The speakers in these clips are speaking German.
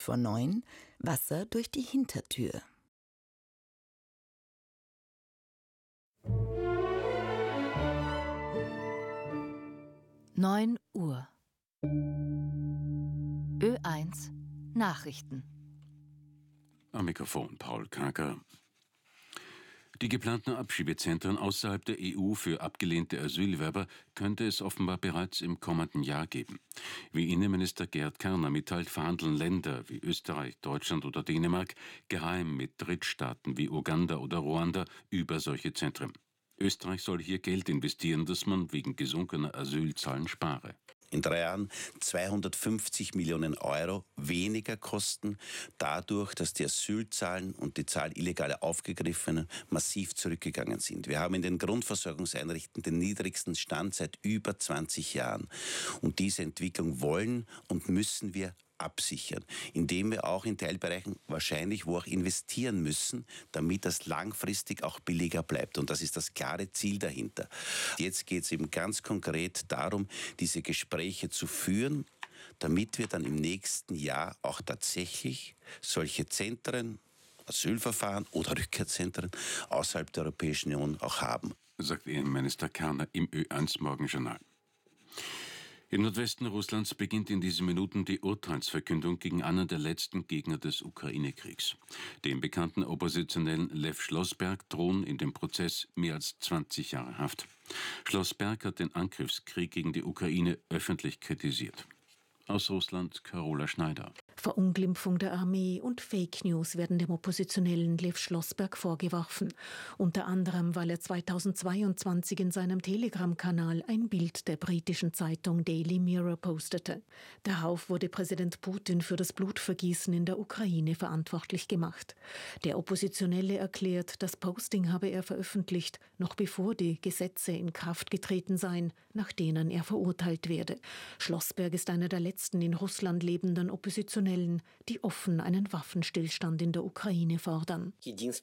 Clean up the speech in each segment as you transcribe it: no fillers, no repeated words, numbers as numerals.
Vor 9 Wasser durch die Hintertür. Neun Uhr. Ö1 Nachrichten. Am Mikrofon Paul Kaker. Die geplanten Abschiebezentren außerhalb der EU für abgelehnte Asylwerber könnte es offenbar bereits im kommenden Jahr geben. Wie Innenminister Gerd Karner mitteilt, verhandeln Länder wie Österreich, Deutschland oder Dänemark geheim mit Drittstaaten wie Uganda oder Ruanda über solche Zentren. Österreich soll hier Geld investieren, das man wegen gesunkener Asylzahlen spare. In 3 Jahren 250 Millionen Euro weniger kosten, dadurch, dass die Asylzahlen und die Zahl illegaler Aufgegriffenen massiv zurückgegangen sind. Wir haben in den Grundversorgungseinrichtungen den niedrigsten Stand seit über 20 Jahren. Und diese Entwicklung wollen und müssen wir absichern, indem wir auch in Teilbereichen wahrscheinlich wo auch investieren müssen, damit das langfristig auch billiger bleibt. Und das ist das klare Ziel dahinter. Jetzt geht es eben ganz konkret darum, diese Gespräche zu führen, damit wir dann im nächsten Jahr auch tatsächlich solche Zentren, Asylverfahren oder Rückkehrzentren außerhalb der Europäischen Union auch haben. Sagt Innenminister Karner im Ö1 Morgenjournal. Im Nordwesten Russlands beginnt in diesen Minuten die Urteilsverkündung gegen einen der letzten Gegner des Ukraine-Kriegs. Dem bekannten Oppositionellen Lew Schlossberg drohen in dem Prozess mehr als 20 Jahre Haft. Schlossberg hat den Angriffskrieg gegen die Ukraine öffentlich kritisiert. Aus Russland Carola Schneider. Verunglimpfung der Armee und Fake News werden dem Oppositionellen Lew Schlossberg vorgeworfen. Unter anderem, weil er 2022 in seinem Telegram-Kanal ein Bild der britischen Zeitung Daily Mirror postete. Darauf wurde Präsident Putin für das Blutvergießen in der Ukraine verantwortlich gemacht. Der Oppositionelle erklärt, das Posting habe er veröffentlicht, noch bevor die Gesetze in Kraft getreten seien, nach denen er verurteilt werde. Schlossberg ist einer der letzten in Russland lebenden Oppositionellen, die offen einen Waffenstillstand in der Ukraine fordern.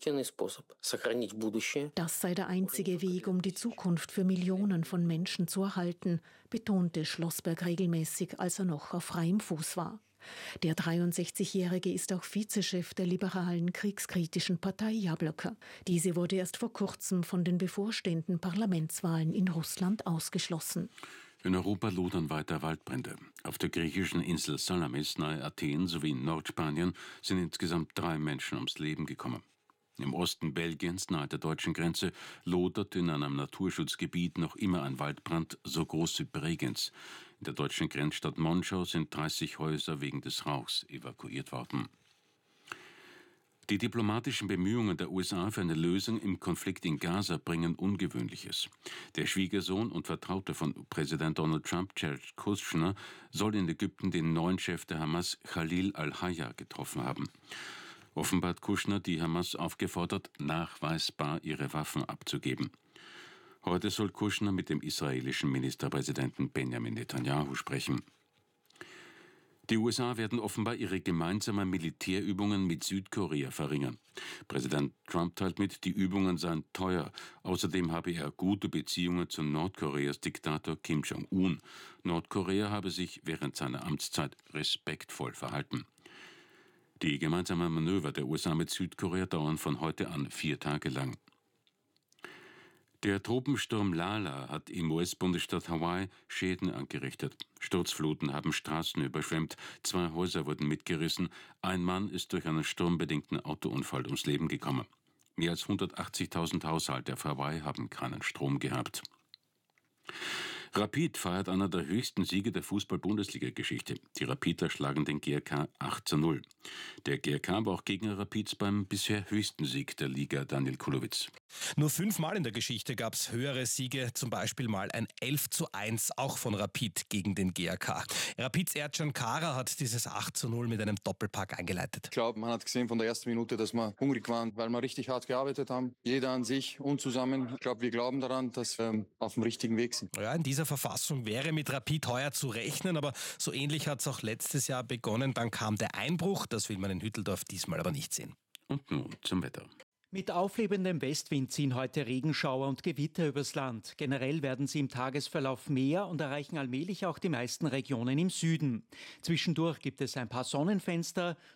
Das sei der einzige Weg, um die Zukunft für Millionen von Menschen zu erhalten, betonte Schlossberg regelmäßig, als er noch auf freiem Fuß war. Der 63-Jährige ist auch Vizechef der liberalen kriegskritischen Partei Jabloko. Diese wurde erst vor kurzem von den bevorstehenden Parlamentswahlen in Russland ausgeschlossen. In Europa lodern weiter Waldbrände. Auf der griechischen Insel Salamis nahe Athen sowie in Nordspanien sind insgesamt 3 Menschen ums Leben gekommen. Im Osten Belgiens, nahe der deutschen Grenze, lodert in einem Naturschutzgebiet noch immer ein Waldbrand so groß wie Bregenz. In der deutschen Grenzstadt Monschau sind 30 Häuser wegen des Rauchs evakuiert worden. Die diplomatischen Bemühungen der USA für eine Lösung im Konflikt in Gaza bringen Ungewöhnliches. Der Schwiegersohn und Vertraute von Präsident Donald Trump, Jared Kushner, soll in Ägypten den neuen Chef der Hamas, Khalil al-Hayya, getroffen haben. Offenbar hat Kushner die Hamas aufgefordert, nachweisbar ihre Waffen abzugeben. Heute soll Kushner mit dem israelischen Ministerpräsidenten Benjamin Netanyahu sprechen. Die USA werden offenbar ihre gemeinsamen Militärübungen mit Südkorea verringern. Präsident Trump teilt mit, die Übungen seien teuer. Außerdem habe er gute Beziehungen zu Nordkoreas Diktator Kim Jong-un. Nordkorea habe sich während seiner Amtszeit respektvoll verhalten. Die gemeinsamen Manöver der USA mit Südkorea dauern von heute an 4 Tage lang. Der Tropensturm Lala hat im US-Bundesstaat Hawaii Schäden angerichtet. Sturzfluten haben Straßen überschwemmt, 2 Häuser wurden mitgerissen, ein Mann ist durch einen sturmbedingten Autounfall ums Leben gekommen. Mehr als 180.000 Haushalte auf Hawaii haben keinen Strom gehabt. Rapid feiert einer der höchsten Siege der Fußball-Bundesliga-Geschichte. Die Rapidler schlagen den GRK 8:0. Der GRK war auch Gegner Rapids beim bisher höchsten Sieg der Liga, Daniel Kulowitz. Nur 5-mal in der Geschichte gab es höhere Siege, zum Beispiel mal ein 11:1, auch von Rapid gegen den GRK. Rapids Erdcan Kara hat dieses 8:0 mit einem Doppelpack eingeleitet. Ich glaube, man hat gesehen von der ersten Minute, dass wir hungrig waren, weil wir richtig hart gearbeitet haben. Jeder an sich und zusammen. Ich glaube, wir glauben daran, dass wir auf dem richtigen Weg sind. Ja, in dieser Verfassung wäre mit Rapid heuer zu rechnen, aber so ähnlich hat es auch letztes Jahr begonnen. Dann kam der Einbruch, das will man in Hütteldorf diesmal aber nicht sehen. Und nun zum Wetter. Mit auflebendem Westwind ziehen heute Regenschauer und Gewitter übers Land. Generell werden sie im Tagesverlauf mehr und erreichen allmählich auch die meisten Regionen im Süden. Zwischendurch gibt es ein paar Sonnenfenster,